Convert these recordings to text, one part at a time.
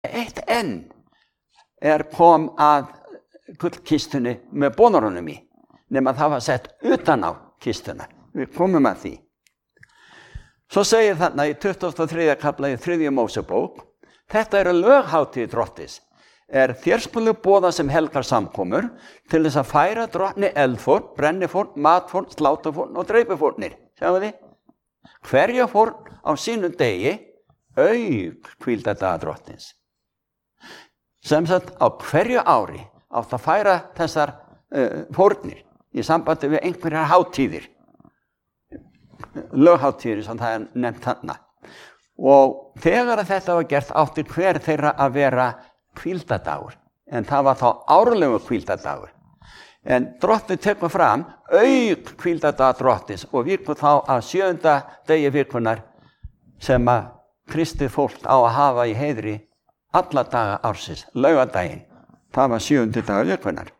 eitt enn kom að gullkistunni með bónarunum í, nema það var sett utan á kistuna. Við komum að því. Svo segir þarna í 23. kafla í 3. Mósebók, þetta eru löghátíð Drottis, þér skulu boða sem helgar samkomur til þess að færa drottni eldfórn, brennifórn, matfórn, sláturfórn og dreipifórnir. Sjáum þið? Hverja fórn á sínum degi auk hvíldardaga Drottins. Sem sagt á hverju ári átt að færa þessar fórnir í sambandi við einhverjar hátíðir, löghátíðir sem það nefnt þarna. Og þegar þetta var gert átti hver þeirra að vera hvíldardagur, en það var þá árlegu hvíldardagur. En Drottni tekur fram auk hvíldardaga Drottins og víkur þá að 7. degi vikunar sem að kristið fólk á að hafa í heiðri alla daga ársins, laugardaginn. Það var 7. dagur vikunar.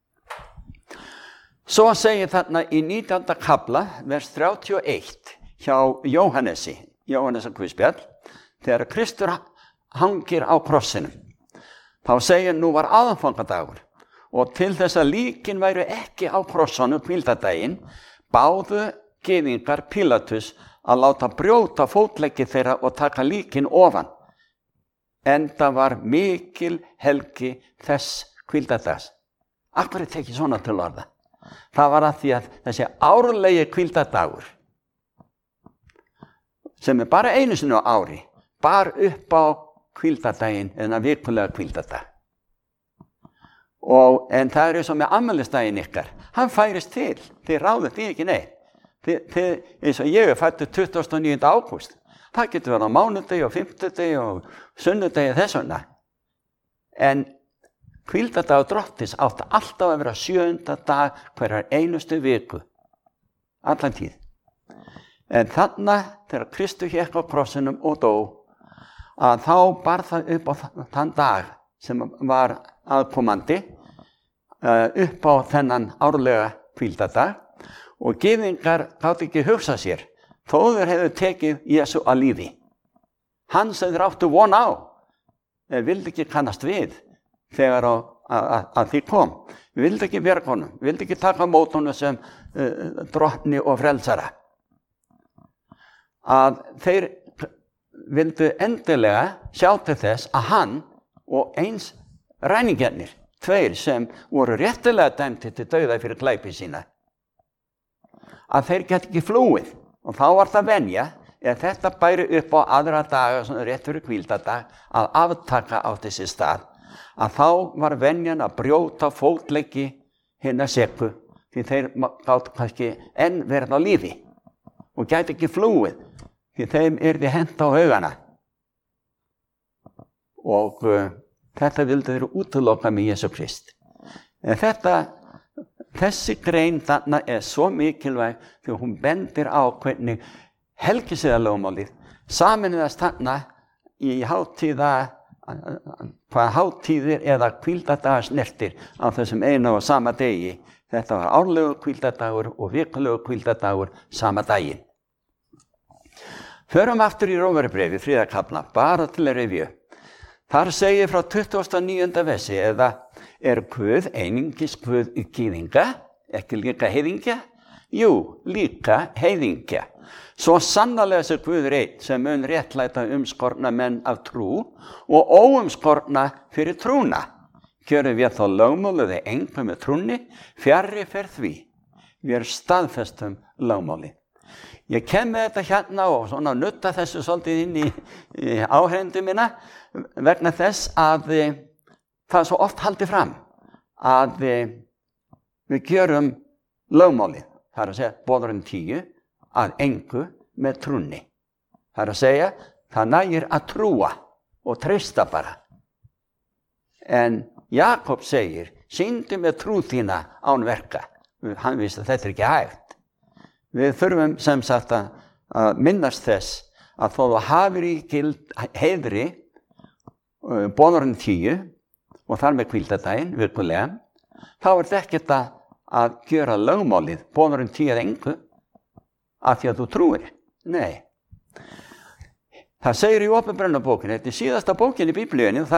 Svo segir þarna í 19. kafla, vers 31, hjá Jóhannesi Guðspjall, þegar Kristur hangir á krossinum. Þá segir nú var aðfangadagur og til þess að líkin væru ekki á krossanum hvíldardaginn, báðu gyðingar Pílatus að láta brjóta fótleggi þeirra og taka líkin ofan. Enda var mikil helgi þess hvíldardags. Af hverju tekið svona til orða? Það var að því að þessi árlegi hvíldardagur, sem bara einu sinni á ári, bar upp á hvíldardaginn eða vikulega hvíldardag. En það eins og með afmælisdaginn ykkar, hann færist til, þið ráðið því ekki neitt. Eins og ég fæddur 29. ágúst, það getur verið á mánudegi og fimmtudegi og sunnudegi þess vegna. En hvíldardagur Drottins átti alltaf að vera 7. dag hverjar einustu viku, allan tíð. En þarna, þegar Kristur hékk á krossinum og dó, að þá bar það upp á þann dag sem var aðkomandi, upp á þennan árlega hvíldardag, og gyðingar gátu ekki hugsa sér, þó þeir hefðu tekið Jesú að lífi. Hann sem þeir áttu von á, vildi ekki kannast við þegar að því kom. Vildi ekki bjarga honum, vildi ekki taka mót honum sem drottni og frelsara. Að þeir vildu endilega sjá til þess að hann og eins ræningjarnir, 2 sem voru réttilega dæmdir til dauða fyrir glæpi sína, að þeir geti ekki flúið. Og þá var það venja, ef þetta bæri upp á aðra daga, svona rétt fyrir hvíldardag, að aftaka á þessi stað, að þá var venjan að brjóta fótleggi hinna seku, því þeir gátu kannski enn verið á lífi og gæti ekki flúið, því þeim yrði hent á haugana. Og þetta vildi þeir útiloka með Jesú Krist. En þessi grein þarna svo mikilvæg því hún bendir á hvernig helgisiðalögmálið sameinaðist þarna í hvað hátíðir eða hvíldardagar snertir á þessum eina og sama degi. Þetta var árlegur hvíldardagur og vikulegur hvíldardagur sama daginn. Förum aftur í Rómverjabréfið, 3. kafla, bara til að rifja. Þar segir frá 29. versi, eða Guð einungis Guð gyðinga, ekki líka heiðingja? Jú, líka heiðingja. Svo sannarlega sé Guð einn sem mun réttlæta umskorna menn af trú og óumskorna fyrir trúna. Gjörum við þá lögmálið engu með trúnni, fjarri fer því. Við staðfestum lögmálið. Ég kem með þetta hérna og svona nutta þessu svolítið inn í áhrendu mína vegna þess að það svo oft haldið fram að við gjörum lögmálið. Það að segja boðurinn 10 að engu með trúnni. Það að segja það nægir að trúa og treysta bara. En Jakob segir, sýndu með trú þína án verka. Hann vissi að þetta ekki hægt. Við þurfum sem sagt að minnast þess að þó þú hafir í heiðri boðurinn 10 og þar með hvíldardaginn virkulega, þá þetta ekkert að gjöra lögmálið boðurinn 10 engu af því að þú trúir. Nei. Það segir í Opinberunarbókinni, þetta er síðasta bókin í Biblíunni,